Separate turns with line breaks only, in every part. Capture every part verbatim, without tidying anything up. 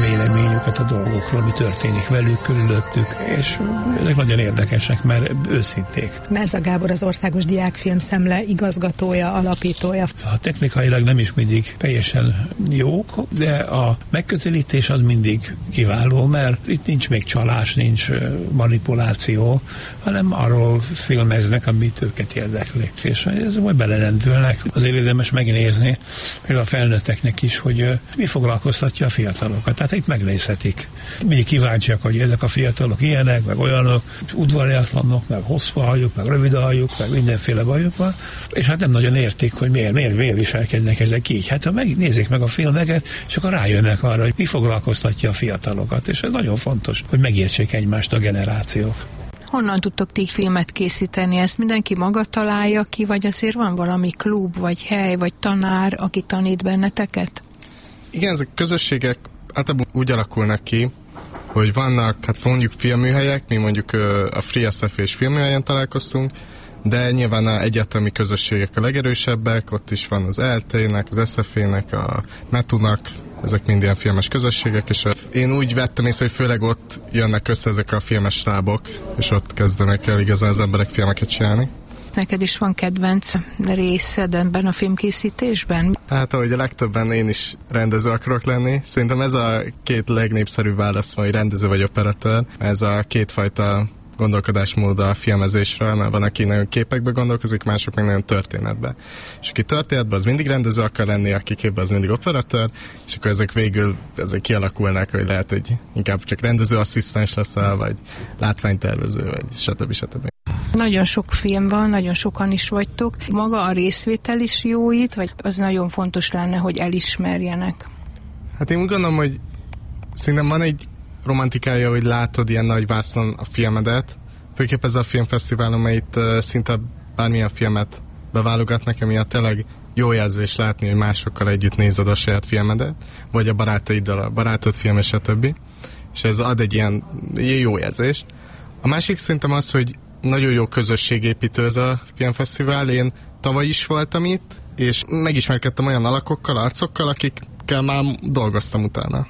véleményüket a dolgokról, mi történik velük, körülöttük, és ezek nagyon érdekesek, mert őszinték.
Merza Gábor az Országos Diákfilmszemle igazgatója, alapítója.
A technikailag nem is mindig teljesen jók, de a megközelítés az mindig kiváló, mert itt nincs még csalás, nincs manipuláció, hanem arról filmeznek, amit őket érdekli. És ez majd belerendülnek. Azért érdemes megnézni, például a felnőtteknek is, hogy mi foglalkoztatja a fiatalokat. Tehát itt megnézhetik. Mindig kíváncsiak, hogy ezek a fiatalok ilyenek, meg olyanok, udvariatlanok, meg hosszú hajuk, meg rövid hajuk, meg mindenféle bajuk van, és hát nem nagyon értik, hogy miért, miért, miért viselkednek ezek így. Hát ha megnézik meg a filmeket, és akkor rájönnek arra, hogy mi foglalkoztatja a fiatalokat, és ez nagyon fontos, hogy megértsék egymást a generációk.
Honnan tudtok ti filmet készíteni? Ezt mindenki maga találja ki, vagy azért van valami klub, vagy hely, vagy tanár, aki tanít benneteket?
Igen, ezek közösségek általában úgy alakulnak ki, hogy vannak, hát mondjuk filmműhelyek, mi mondjuk a Free es ef és filmműhelyen találkoztunk, de nyilván az egyetemi közösségek a legerősebbek, ott is van az é el té-nek, az es ef é-nek, a metunak, ezek mind ilyen filmes közösségek, és én úgy vettem észre, hogy főleg ott jönnek össze ezek a filmes stábok, és ott kezdenek el igazán az emberek filmeket csinálni.
Neked is van kedvenc részed ebben a filmkészítésben?
Hát ahogy a legtöbben én is rendező akarok lenni. Szerintem ez a két legnépszerűbb válasz, hogy rendező vagy operatőr. Ez a kétfajta gondolkodásmód a filmezésről, mert van, aki nagyon képekbe gondolkozik, mások meg nagyon történetbe. És aki történetben, az mindig rendező akar lenni, aki képben, az mindig operatőr, és akkor ezek végül ezek kialakulnak, hogy lehet, hogy inkább csak rendezőasszisztens leszel, vagy látványtervező, vagy stb. stb.
Nagyon sok film van, nagyon sokan is vagytok. Maga a részvétel is jó itt, vagy az nagyon fontos lenne, hogy elismerjenek?
Hát én úgy gondolom, hogy szerintem van egy romantikája, hogy látod ilyen nagy vászlon a filmedet. Főképp ez a filmfesztivál, amely itt uh, szinte bármilyen filmet beválogat nekem, miatt tényleg jó jelzés látni, hogy másokkal együtt nézed a saját filmedet, vagy a barátaiddal, a barátod film, stb. És ez ad egy ilyen jó jelzést. A másik szerintem az, hogy nagyon jó közösségépítő ez a filmfesztivál. Én tavaly is voltam itt, és megismerkedtem olyan alakokkal, arcokkal, akikkel már dolgoztam utána.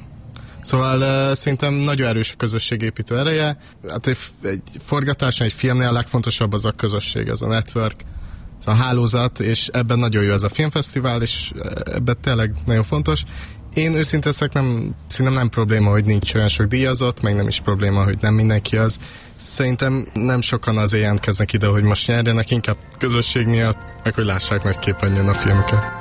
Szóval uh, szerintem nagyon erős a közösségépítő ereje. Hát egy, egy forgatáson, egy filmnél a legfontosabb az a közösség, az a network, az a hálózat, és ebben nagyon jó ez a filmfesztivál, és ebben tényleg nagyon fontos. Én őszintén leszek, nem, szerintem nem probléma, hogy nincs olyan sok díjazott, meg nem is probléma, hogy nem mindenki az. Szerintem nem sokan azért jelentkeznek ide, hogy most nyerjenek, inkább közösség miatt, meg hogy lássák nagy képernyőn a filmüket.